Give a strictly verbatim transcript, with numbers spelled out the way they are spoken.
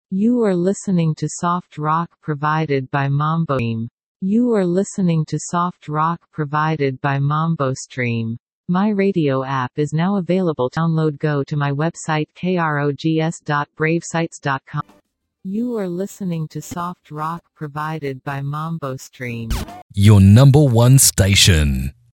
You are listening to soft rock provided by Mambo Stream. You are listening to soft rock provided by Mambo Stream. My radio app is now available to download. Go to my website krogs dot brave sites dot com. You are listening to soft rock provided by Mambo Stream. Your number one station.